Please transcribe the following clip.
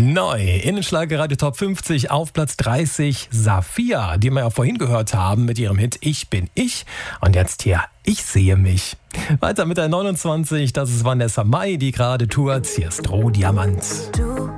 Neu in Schlagerradio Top 50 auf Platz 30 Safiya, die wir ja vorhin gehört haben mit ihrem Hit Ich bin ich. Und jetzt hier Ich sehe mich. Weiter mit der 29, das ist Vanessa Mai, die gerade tourt. Hier ist Rohdiamant. Du